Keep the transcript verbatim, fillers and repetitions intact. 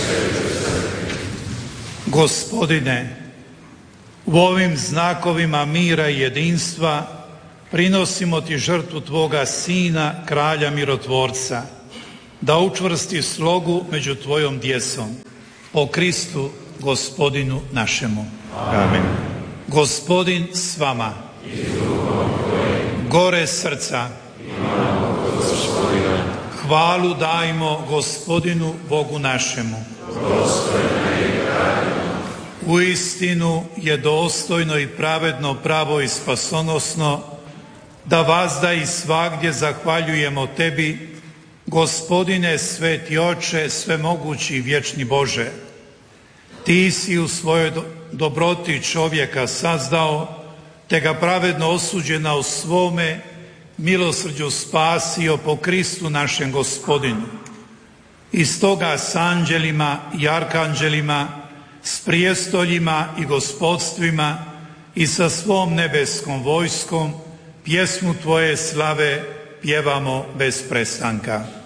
Gospodine, u ovim znakovima mira i jedinstva prinosimo Ti žrtvu Tvoga Sina, Kralja Mirotvorca, da učvrsti slogu među Tvojom djecom. Po Kristu, Gospodinu našemu. Amen. Gospodin s vama. Gore srca. Hvalu dajmo Gospodinu Bogu našemu. Uistinu je dostojno i pravedno, pravo i spasonosno da vazda i svagdje zahvaljujemo Tebi, Gospodine, sveti Oče, svemogući i vječni Bože. Ti si u svojoj dobroti čovjeka sazdao, te ga pravedno osuđena u svome milosrđu spasio po Kristu našem Gospodinu. I stoga s anđelima i arkanđelima, s prijestoljima i gospodstvima i sa svom nebeskom vojskom pjesmu Tvoje slave pjevamo bez prestanka.